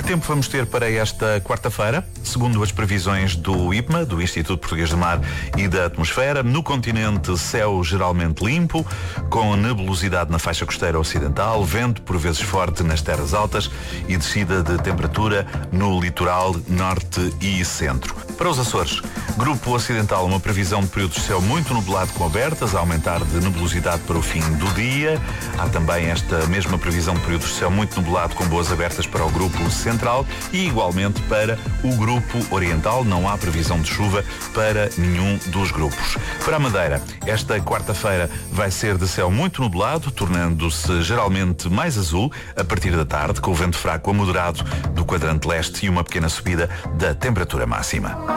tempo vamos ter para esta quarta-feira? Segundo as previsões do IPMA, do Instituto Português do Mar e da Atmosfera, no continente céu geralmente limpo, com nebulosidade na faixa costeira ocidental, vento por vezes forte nas terras altas e descida de temperatura no litoral norte e centro. Para os Açores, grupo ocidental, uma previsão de períodos de céu muito nublado com abertas, a aumentar de nebulosidade para o fim do dia. Há também esta mesma previsão de períodos de céu muito nublado com boas abertas para o grupo central e igualmente para o grupo oriental. Não há previsão de chuva para nenhum dos grupos. Para a Madeira, esta quarta-feira vai ser de céu muito nublado, tornando-se geralmente mais azul a partir da tarde, com o vento fraco a moderado do quadrante leste e uma pequena subida da temperatura máxima.